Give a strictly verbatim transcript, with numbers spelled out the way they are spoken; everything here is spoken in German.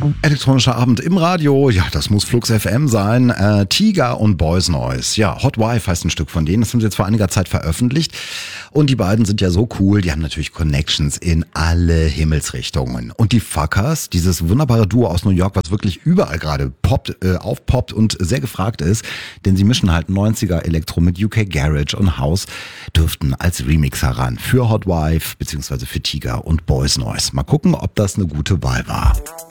Elektronischer Abend im Radio, ja, das muss Flux F M sein. Äh, Tiga und Boys Noise. Ja, Hot Wife heißt ein Stück von denen. Das haben sie jetzt vor einiger Zeit veröffentlicht. Und die beiden sind ja so cool, die haben natürlich Connections in alle Himmelsrichtungen. Und die Fuckers, dieses wunderbare Duo aus New York, was wirklich überall gerade poppt, äh, aufpoppt und sehr gefragt ist, denn sie mischen halt neunziger Elektro mit U K Garage und House, dürften als Remixer ran für Hot Wife beziehungsweise für Tiga und Boys Noise. Mal gucken, ob das eine gute Wahl war.